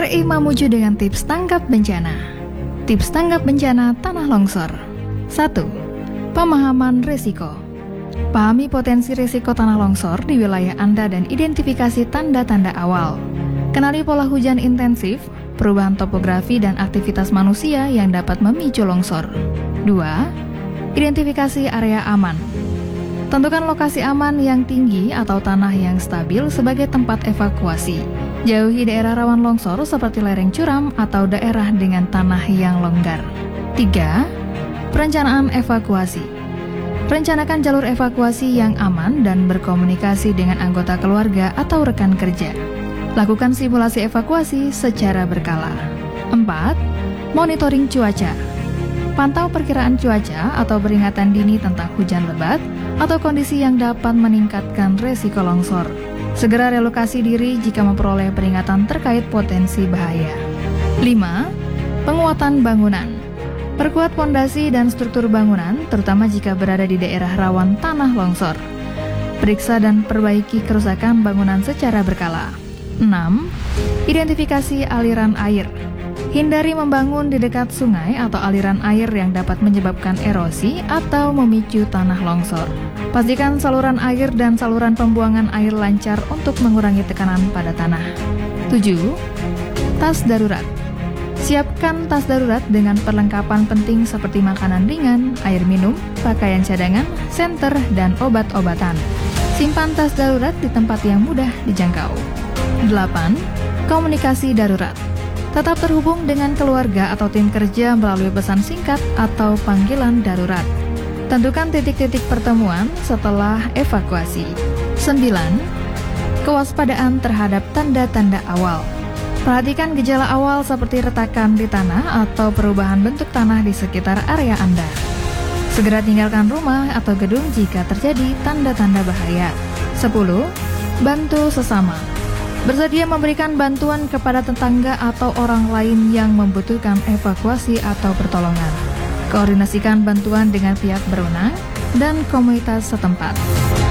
RRI Mamuju dengan tips tanggap bencana. Tips tanggap bencana tanah longsor. 1. Pemahaman risiko. Pahami potensi risiko tanah longsor di wilayah Anda dan identifikasi tanda-tanda awal. Kenali pola hujan intensif, perubahan topografi dan aktivitas manusia yang dapat memicu longsor. 2. Identifikasi area aman. Tentukan lokasi aman yang tinggi atau tanah yang stabil sebagai tempat evakuasi. Jauhi daerah rawan longsor seperti lereng curam atau daerah dengan tanah yang longgar. 3. Perencanaan evakuasi. Rencanakan jalur evakuasi yang aman dan berkomunikasi dengan anggota keluarga atau rekan kerja. Lakukan simulasi evakuasi secara berkala. 4. Monitoring cuaca. Pantau perkiraan cuaca atau peringatan dini tentang hujan lebat atau kondisi yang dapat meningkatkan resiko longsor. Segera relokasi diri jika memperoleh peringatan terkait potensi bahaya. 5. Penguatan bangunan. Perkuat fondasi dan struktur bangunan, terutama jika berada di daerah rawan tanah longsor. Periksa dan perbaiki kerusakan bangunan secara berkala. 6. Identifikasi aliran air. Hindari membangun di dekat sungai atau aliran air yang dapat menyebabkan erosi atau memicu tanah longsor. Pastikan saluran air dan saluran pembuangan air lancar untuk mengurangi tekanan pada tanah. 7. Tas darurat. Siapkan tas darurat dengan perlengkapan penting seperti makanan ringan, air minum, pakaian cadangan, senter, dan obat-obatan. Simpan tas darurat di tempat yang mudah dijangkau. 8. Komunikasi darurat. Tetap terhubung dengan keluarga atau tim kerja melalui pesan singkat atau panggilan darurat. Tentukan titik-titik pertemuan setelah evakuasi. 9. Kewaspadaan terhadap tanda-tanda awal. Perhatikan gejala awal seperti retakan di tanah atau perubahan bentuk tanah di sekitar area Anda. Segera tinggalkan rumah atau gedung jika terjadi tanda-tanda bahaya. 10. Bantu sesama. Bersedia memberikan bantuan kepada tetangga atau orang lain yang membutuhkan evakuasi atau pertolongan. Koordinasikan bantuan dengan pihak berwenang dan komunitas setempat.